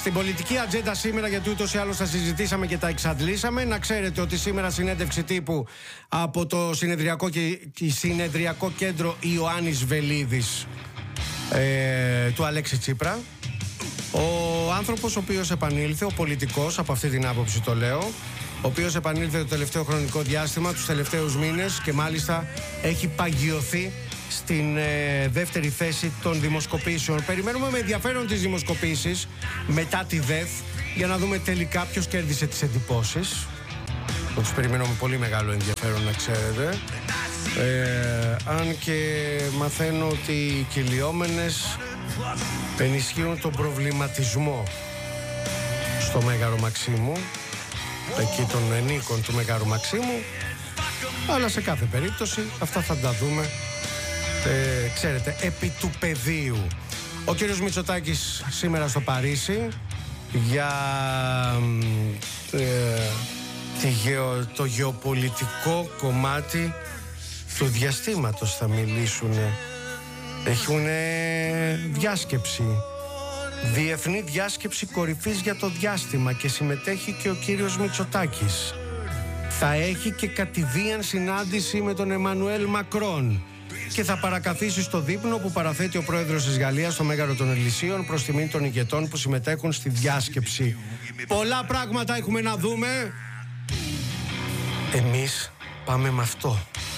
Στην πολιτική ατζέντα σήμερα, γιατί ούτως ή άλλως τα συζητήσαμε και τα εξαντλήσαμε, να ξέρετε ότι σήμερα συνέντευξη τύπου από το συνεδριακό κέντρο Ιωάννης Βελίδης του Αλέξη Τσίπρα. Ο άνθρωπος ο οποίος επανήλθε, ο πολιτικός, από αυτή την άποψη το λέω, ο οποίος επανήλθε το τελευταίο χρονικό διάστημα, τους τελευταίους μήνες, και μάλιστα έχει παγιωθεί στην δεύτερη θέση των δημοσκοπήσεων. Περιμένουμε με ενδιαφέρον τις δημοσκοπήσεις μετά τη ΔΕΘ για να δούμε τελικά ποιος κέρδισε τις εντυπώσεις. Θα τους περιμένω με πολύ μεγάλο ενδιαφέρον, να ξέρετε. Αν και μαθαίνω ότι οι κυλιόμενες ενισχύουν τον προβληματισμό στο Μέγαρο Μαξίμου, εκεί των ενίκων του Μέγαρου Μαξίμου, αλλά σε κάθε περίπτωση αυτά θα τα δούμε, ξέρετε, επί του πεδίου. Ο κύριος Μητσοτάκης σήμερα στο Παρίσι για το γεωπολιτικό κομμάτι του διαστήματος θα μιλήσουν. Έχουν διάσκεψη, διεθνή διάσκεψη κορυφής για το διάστημα, και συμμετέχει και ο κύριος Μητσοτάκης. Θα έχει και κατηδίαν συνάντηση με τον Εμμανουέλ Μακρόν και θα παρακαθίσει στο δείπνο που παραθέτει ο πρόεδρος της Γαλλίας στο Μέγαρο των Ελυσίων προς τιμή των ηγετών που συμμετέχουν στη διάσκεψη. Πολλά πράγματα έχουμε να δούμε. Εμείς πάμε με αυτό.